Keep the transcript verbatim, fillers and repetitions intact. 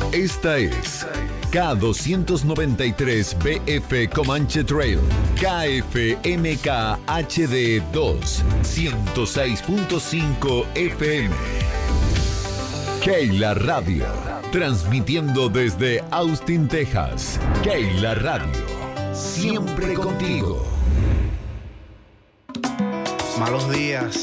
Esta es K doscientos noventa y tres B F Comanche Trail, K F M K H D dos, ciento seis punto cinco F M. Keila Radio, transmitiendo desde Austin, Texas. Keila Radio, siempre contigo. Malos días.